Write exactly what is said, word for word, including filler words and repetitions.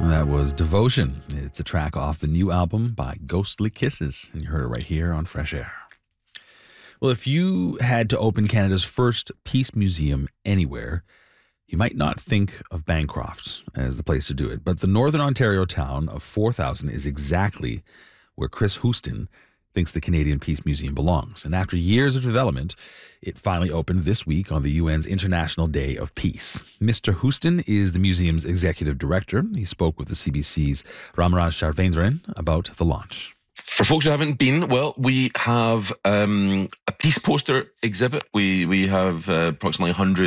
That was Devotion. It's a track off the new album by Ghostly Kisses, and you heard it right here on Fresh Air. Well, if you had to open Canada's first peace museum anywhere, you might not think of Bancroft as the place to do it, but the Northern Ontario town of four thousand is exactly where Chris Houston thinks the Canadian Peace Museum belongs. And after years of development, it finally opened this week on the U N's International Day of Peace. Mister Houston is the museum's executive director. He spoke with the C B C's Ramraj Charvendran about the launch. For folks who haven't been, well, we have um, a peace poster exhibit. We we have uh, approximately one hundred